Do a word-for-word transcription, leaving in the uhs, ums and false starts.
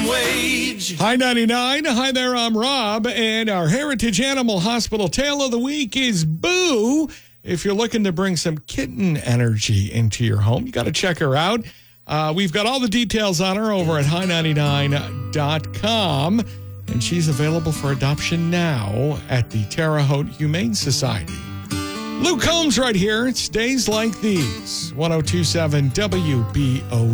minimum wage. Hi ninety-nine. Hi there, I'm Rob. And our Heritage Animal Hospital tale of the week is Boo. If you're looking to bring some kitten energy into your home, you got to check her out. Uh, we've got all the details on her over at hi ninety-nine dot com. And she's available for adoption now at the Terre Haute Humane Society. Luke Combs right here. It's Days Like These. ten twenty-seven W B O